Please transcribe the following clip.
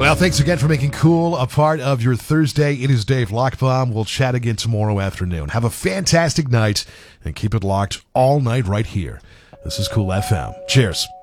Well, thanks again for making Cool a part of your Thursday. It is Dave Lockbaum. We'll chat again tomorrow afternoon. Have a fantastic night and keep it locked all night right here. This is Cool FM. Cheers.